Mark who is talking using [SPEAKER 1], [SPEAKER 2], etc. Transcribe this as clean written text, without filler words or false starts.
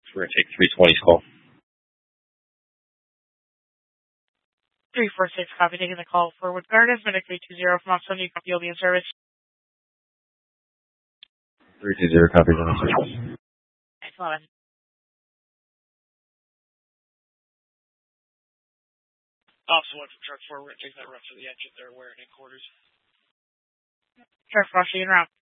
[SPEAKER 1] We're going to take 320's call.
[SPEAKER 2] 346, copy, taking the call. Forward guard has been a 320 from Austin. You copy, you'll be in service.
[SPEAKER 1] 320 copies on the service.
[SPEAKER 2] Excellent.
[SPEAKER 3] Officer 1 from Truck 4, we're going to take that run for the engine. They're wearing in quarters.
[SPEAKER 2] Truck 4, in route.